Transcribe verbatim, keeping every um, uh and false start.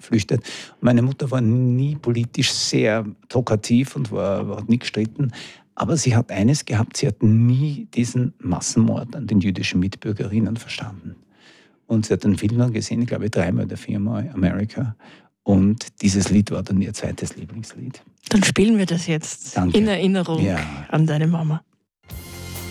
geflüchtet. Meine Mutter war nie politisch sehr talkativ und war, hat nie gestritten. Aber sie hat eines gehabt, sie hat nie diesen Massenmord an den jüdischen Mitbürgerinnen verstanden. Und sie hat den Film dann gesehen, ich glaube dreimal oder viermal, America. Und dieses Lied war dann ihr zweites Lieblingslied. Dann spielen wir das jetzt. Danke. In Erinnerung ja. an deine Mama.